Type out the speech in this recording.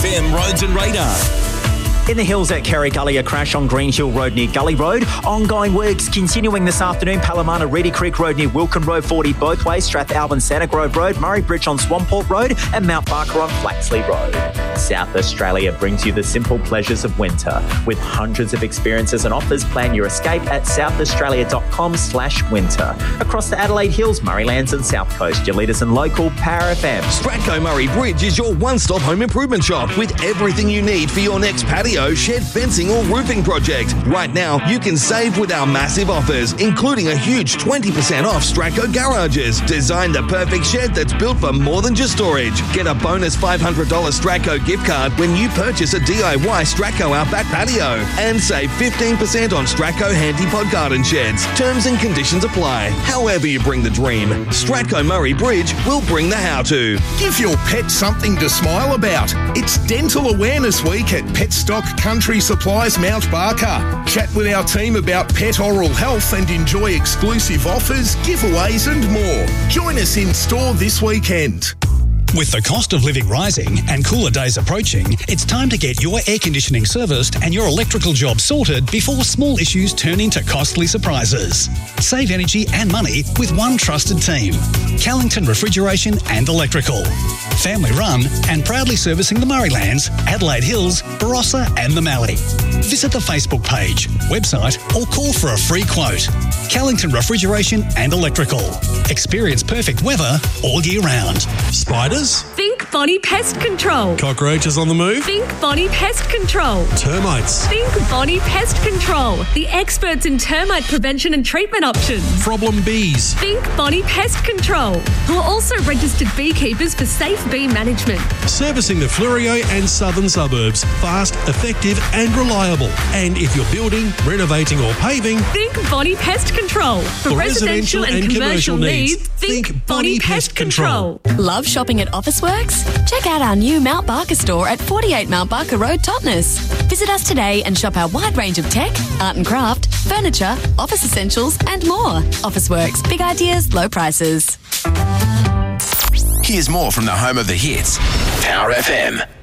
FM Roads and Radar. In the hills at Kerry Gully, a crash on Green Hill Road near Gully Road. Ongoing works continuing this afternoon. Palomana Reedy Creek Road near Wilkin Road, 40 both ways. Strathalbyn Santa Grove Road, Murray Bridge on Swamport Road, and Mount Barker on Flaxley Road. South Australia brings you the simple pleasures of winter. With hundreds of experiences and offers, plan your escape at southaustralia.com/winter. Across the Adelaide Hills, Murraylands and South Coast, your leaders and local Power FM. Stratco Murray Bridge is your one-stop home improvement shop with everything you need for your next patio, shed, fencing or roofing project. Right now, you can save with our massive offers, including a huge 20% off Stratco garages. Design the perfect shed that's built for more than just storage. Get a bonus $500 Stratco gift card when you purchase a DIY Stratco Outback patio. And save 15% on Stratco Handy Pod Garden Sheds. Terms and conditions apply. However you bring the dream, Stratco Murray Bridge will bring the how-to. Give your pet something to smile about. It's Dental Awareness Week at Petstock Country Supplies Mount Barker. Chat with our team about pet oral health and enjoy exclusive offers, giveaways and more. Join us in store this weekend. With the cost of living rising and cooler days approaching, it's time to get your air conditioning serviced and your electrical job sorted before small issues turn into costly surprises. Save energy and money with one trusted team. Callington Refrigeration and Electrical. Family run and proudly servicing the Murraylands, Adelaide Hills, Barossa and the Mallee. Visit the Facebook page, website or call for a free quote. Callington Refrigeration and Electrical. Experience perfect weather all year round. Spiders? Think Bonnie Pest Control. Cockroaches on the move? Think Bonnie Pest Control. Termites? Think Bonnie Pest Control. The experts in termite prevention and treatment options. Problem bees? Think Bonnie Pest Control, who are also registered beekeepers for safe bee management. Servicing the Fleurieu and southern suburbs. Fast, effective and reliable. And if you're building, renovating or paving, think Bonnie Pest Control. For residential and commercial needs, think Bonnie Pest Control. Love shopping at Officeworks? Check out our new Mount Barker store at 48 Mount Barker Road, Totnes. Visit us today and shop our wide range of tech, art and craft, furniture, office essentials and more. Officeworks, big ideas, low prices. Here's more from the home of the hits, Power FM.